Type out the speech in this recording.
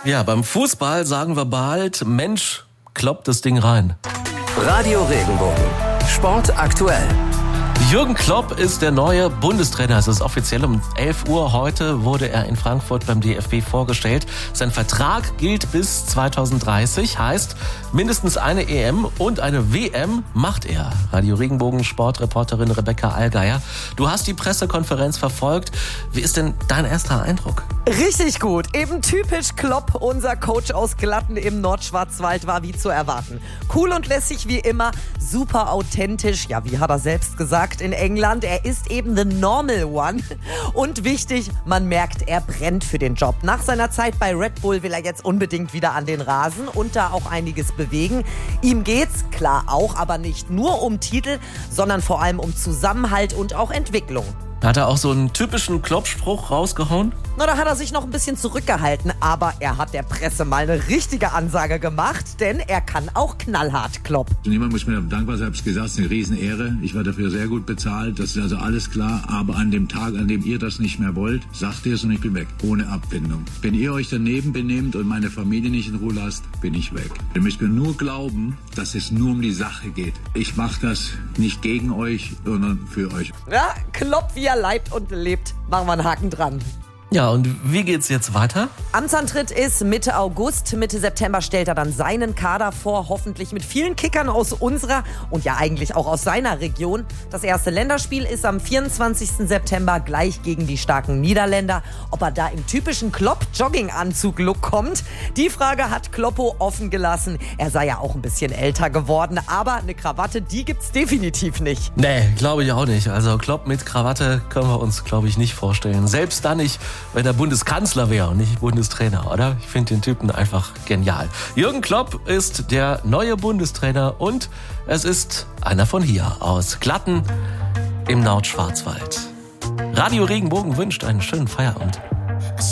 Ja, beim Fußball sagen wir bald, Mensch, kloppt das Ding rein. Radio Regenbogen. Sport aktuell. Jürgen Klopp ist der neue Bundestrainer. Es ist offiziell um 11 Uhr. Heute wurde er in Frankfurt beim DFB vorgestellt. Sein Vertrag gilt bis 2030. Heißt, mindestens eine EM und eine WM macht er. Radio Regenbogen Sportreporterin Rebecca Allgeier. Du hast die Pressekonferenz verfolgt. Wie ist denn dein erster Eindruck? Richtig gut. Eben typisch Klopp, unser Coach aus Glatten im Nordschwarzwald, war wie zu erwarten. Cool und lässig wie immer, super authentisch. Ja, wie hat er selbst gesagt in England, er ist eben the normal one. Und wichtig, man merkt, er brennt für den Job. Nach seiner Zeit bei Red Bull will er jetzt unbedingt wieder an den Rasen und da auch einiges bewegen. Ihm geht's, klar auch, aber nicht nur um Titel, sondern vor allem um Zusammenhalt und auch Entwicklung. Hat er auch so einen typischen Klopp-Spruch rausgehauen? Na, da hat er sich noch ein bisschen zurückgehalten, aber er hat der Presse mal eine richtige Ansage gemacht, denn er kann auch knallhart Klopp. Niemand muss mir dankbar sein, ich hab's gesagt, es ist eine Riesenehre. Ich war dafür sehr gut bezahlt, das ist also alles klar, aber an dem Tag, an dem ihr das nicht mehr wollt, sagt ihr es und ich bin weg, ohne Abfindung. Wenn ihr euch daneben benehmt und meine Familie nicht in Ruhe lasst, bin ich weg. Ihr müsst mir nur glauben, dass es nur um die Sache geht. Ich mache das nicht gegen euch, sondern für euch. Ja, Klopp, wie er leibt und lebt, machen wir einen Haken dran. Ja, und wie geht's jetzt weiter? Amtsantritt ist Mitte August. Mitte September stellt er dann seinen Kader vor, hoffentlich mit vielen Kickern aus unserer und ja eigentlich auch aus seiner Region. Das erste Länderspiel ist am 24. September gleich gegen die starken Niederländer. Ob er da im typischen Klopp-Jogginganzug-Look kommt, die Frage hat Kloppo offen gelassen. Er sei ja auch ein bisschen älter geworden, aber eine Krawatte, die gibt's definitiv nicht. Nee, glaube ich auch nicht. Also Klopp mit Krawatte können wir uns, glaube ich, nicht vorstellen. Selbst dann nicht, wenn er Bundeskanzler wäre und nicht Bundestrainer, oder? Ich finde den Typen einfach genial. Jürgen Klopp ist der neue Bundestrainer und es ist einer von hier aus Glatten im Nordschwarzwald. Radio Regenbogen wünscht einen schönen Feierabend.